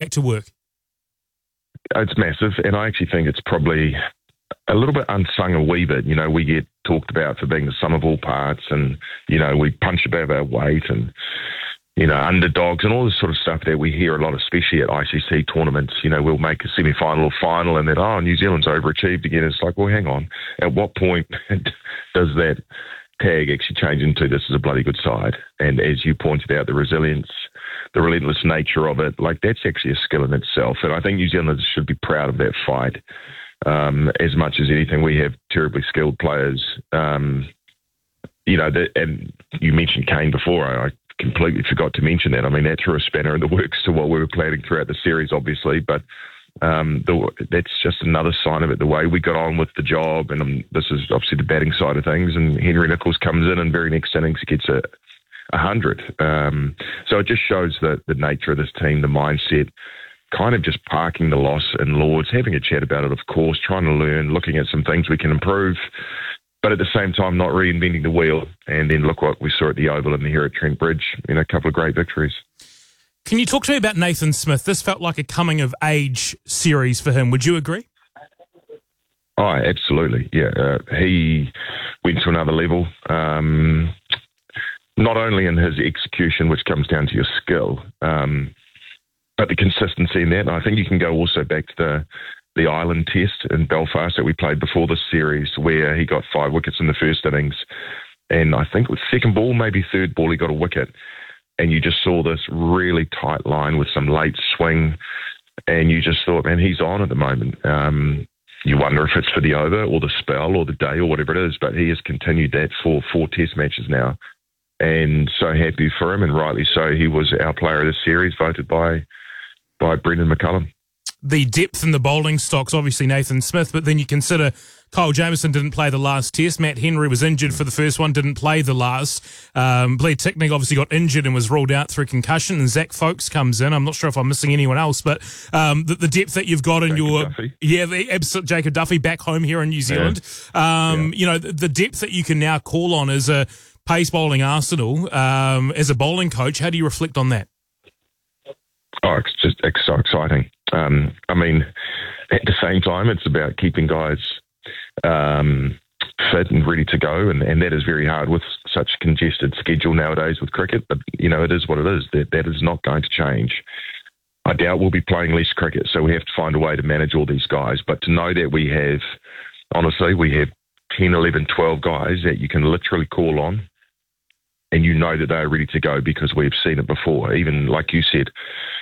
back to work? It's massive, and I actually think it's probably a little bit unsung a wee bit. You know, we get talked about for being the sum of all parts, and, you know, we punch above our weight and, you know, underdogs and all this sort of stuff that we hear a lot, especially at ICC tournaments. You know, we'll make a semi-final or final and then, New Zealand's overachieved again. It's like, well, hang on. At what point does that tag actually change into this is a bloody good side? And as you pointed out, the resilience, the relentless nature of it, like that's actually a skill in itself. And I think New Zealanders should be proud of that fight. As much as anything, we have terribly skilled players. You know, and you mentioned Kane before. I completely forgot to mention that. I mean, that threw a spanner in the works to what we were planning throughout the series, obviously. But that's just another sign of it, the way we got on with the job. And this is obviously the batting side of things. And Henry Nicholls comes in and very next innings he gets 100. So it just shows the nature of this team, the mindset, kind of just parking the loss in Lords, having a chat about it, of course, trying to learn, looking at some things we can improve, but at the same time not reinventing the wheel. And then look what we saw at the Oval and here at Trent Bridge, you know, a couple of great victories. Can you talk to me about Nathan Smith? This felt like a coming-of-age series for him. Would you agree? Oh, absolutely, yeah. He went to another level, not only in his execution, which comes down to your skill, but the consistency in that. And I think you can go also back to the Island Test in Belfast that we played before this series, where he got 5 wickets in the first innings. And I think with second ball, maybe third ball, he got a wicket. And you just saw this really tight line with some late swing. And you just thought, man, he's on at the moment. You wonder if it's for the over or the spell or the day or whatever it is. But he has continued that for 4 test matches now. And so happy for him, and rightly so. He was our player of the series, voted by Brendan McCullum. The depth in the bowling stocks, obviously Nathan Smith, but then you consider Kyle Jamieson didn't play the last test. Matt Henry was injured for the first one, didn't play the last. Blair Tickney obviously got injured and was ruled out through concussion, and Zach Folkes comes in. I'm not sure if I'm missing anyone else, but the depth that you've got in Jacob Duffy back home here in New Zealand. You know, the depth that you can now call on as a pace bowling arsenal, as a bowling coach. How do you reflect on that? Oh, it's so exciting. I mean, at the same time, it's about keeping guys fit and ready to go, and that is very hard with such a congested schedule nowadays with cricket. But, you know, it is what it is. That is not going to change. I doubt we'll be playing less cricket, so we have to find a way to manage all these guys. But to know that we have 10, 11, 12 guys that you can literally call on, and you know that they're ready to go because we've seen it before. Even like you said,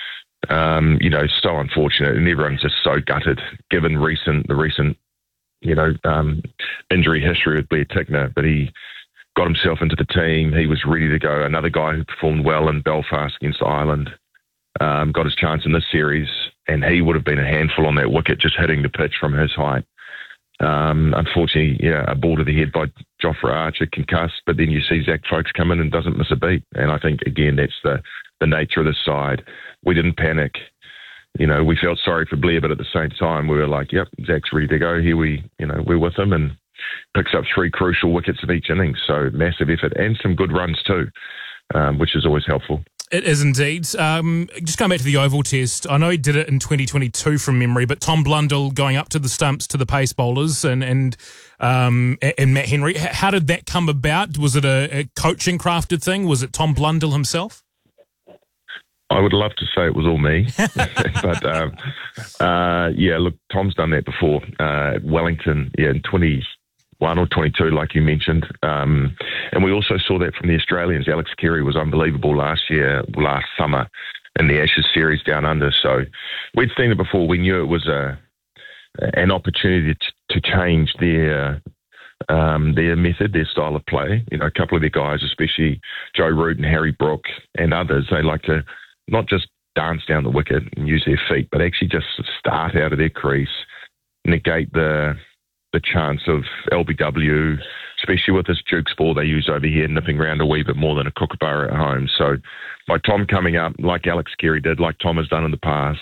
you know, so unfortunate, and everyone's just so gutted given the recent, you know, injury history with Blair Tickner. But he got himself into the team. He was ready to go. Another guy who performed well in Belfast against Ireland, got his chance in this series, and he would have been a handful on that wicket, just hitting the pitch from his height. Unfortunately, a ball to the head by Jofra Archer, concussed, but then you see Zach Folkes come in and doesn't miss a beat. And I think, again, that's the nature of this side. We didn't panic. You know, we felt sorry for Blair, but at the same time, we were like, yep, Zach's ready to go. Here we're with him, and picks up 3 crucial wickets of each innings. So massive effort and some good runs too, which is always helpful. It is indeed. Just going back to the Oval Test, I know he did it in 2022 from memory, but Tom Blundell going up to the stumps to the pace bowlers and Matt Henry. How did that come about? Was it a coaching crafted thing? Was it Tom Blundell himself? I would love to say it was all me, but look, Tom's done that before at Wellington, in 21 or 22, like you mentioned. And we also saw that from the Australians. Alex Carey was unbelievable last summer in the Ashes series down under. So we'd seen it before. We knew it was an opportunity to change their method, their style of play. You know, a couple of their guys, especially Joe Root and Harry Brook and others, they like to not just dance down the wicket and use their feet, but actually just start out of their crease, negate the chance of LBW, especially with this Jukes ball they use over here, nipping around a wee bit more than a kookaburra at home. So by Tom coming up, like Alex Carey did, like Tom has done in the past,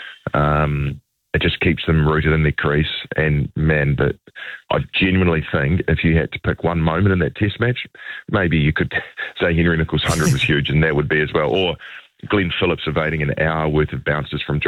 it just keeps them rooted in their crease. And, man, but I genuinely think if you had to pick one moment in that test match, maybe you could say Henry Nicholls' 100 was huge, and that would be as well. Or Glenn Phillips evading an hour worth of bounces from